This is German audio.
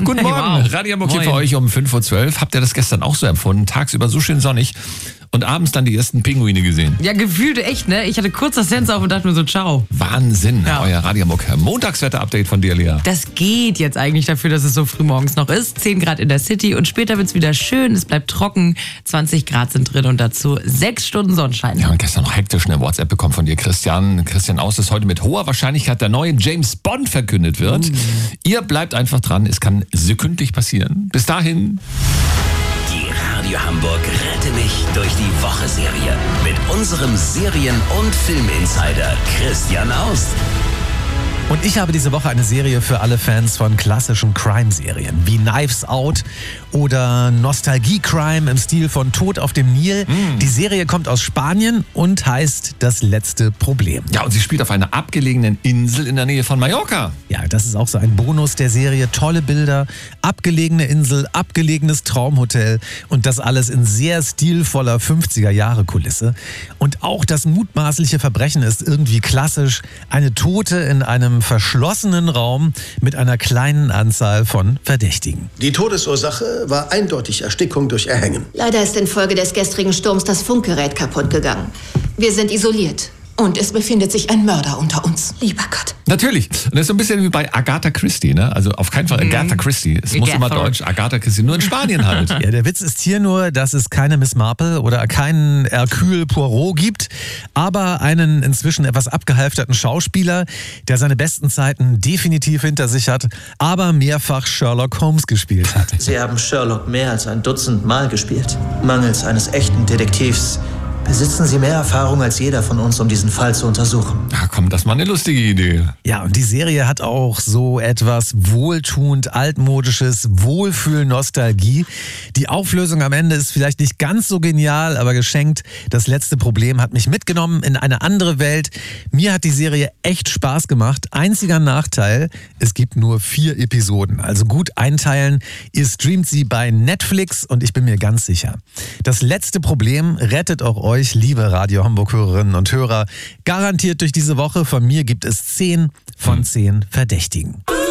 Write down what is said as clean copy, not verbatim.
Guten Morgen, Wow. Radio Hamburg hier Moin. für euch um 5.12 Uhr. Habt ihr das gestern auch so empfunden? Tagsüber so schön sonnig und abends dann die ersten Pinguine gesehen. Ja, gefühlt echt, ne? Ich hatte kurz das Fenster auf und dachte mir so, ciao. Wahnsinn, Ja. euer Radio Hamburg Montagswetter-Update von dir, Lea. Das geht jetzt eigentlich dafür, dass es so früh morgens noch ist. 10 Grad in der City und später wird's wieder schön. Es bleibt trocken. 20 Grad sind drin und dazu 6 Stunden Sonnenschein. Ja, und gestern noch hektisch eine WhatsApp bekommen von dir, Christian. Christian Aus, dass heute mit hoher Wahrscheinlichkeit der neue James Bond verkündet wird. Ihr bleibt einfach dran, es kann sekündlich passieren. Bis dahin. Die Radio Hamburg Rette mich durch die Woche-Serie mit unserem Serien- und Filminsider Christian Aust. Und ich habe diese Woche eine Serie für alle Fans von klassischen Crime-Serien, wie Knives Out oder Nostalgie-Crime im Stil von Tod auf dem Nil. Die Serie kommt aus Spanien und heißt Das letzte Problem. Ja, und sie spielt auf einer abgelegenen Insel in der Nähe von Mallorca. Ja, das ist auch so ein Bonus der Serie. Tolle Bilder, abgelegene Insel, abgelegenes Traumhotel und das alles in sehr stilvoller 50er-Jahre-Kulisse. Und auch das mutmaßliche Verbrechen ist irgendwie klassisch. Eine Tote in einem verschlossenen Raum mit einer kleinen Anzahl von Verdächtigen. Die Todesursache war eindeutig Erstickung durch Erhängen. Leider ist infolge des gestrigen Sturms das Funkgerät kaputt gegangen. Wir sind isoliert. Und es befindet sich ein Mörder unter uns. Lieber Gott. Natürlich. Und das ist so ein bisschen wie bei Agatha Christie, ne? Also auf keinen Fall Agatha Christie. Es muss immer Deutsch. Agatha Christie, nur in Spanien halt. Ja, der Witz ist hier nur, dass es keine Miss Marple oder keinen Hercule Poirot gibt, aber einen inzwischen etwas abgehalfterten Schauspieler, der seine besten Zeiten definitiv hinter sich hat, aber mehrfach Sherlock Holmes gespielt hat. Sie haben Sherlock mehr als ein Dutzend Mal gespielt. Mangels eines echten Detektivs besitzen Sie mehr Erfahrung als jeder von uns, um diesen Fall zu untersuchen. Ja, komm, das ist mal eine lustige Idee. Ja, und die Serie hat auch so etwas wohltuend, altmodisches, Wohlfühl-Nostalgie. Die Auflösung am Ende ist vielleicht nicht ganz so genial, aber geschenkt. Das letzte Problem hat mich mitgenommen in eine andere Welt. Mir hat die Serie echt Spaß gemacht. Einziger Nachteil, es gibt nur 4 Episoden. Also gut einteilen. Ihr streamt sie bei Netflix und ich bin mir ganz sicher. Das letzte Problem rettet auch euch, liebe Radio Hamburg-Hörerinnen und Hörer, garantiert durch diese Woche. Von mir gibt es 10 von 10 Verdächtigen.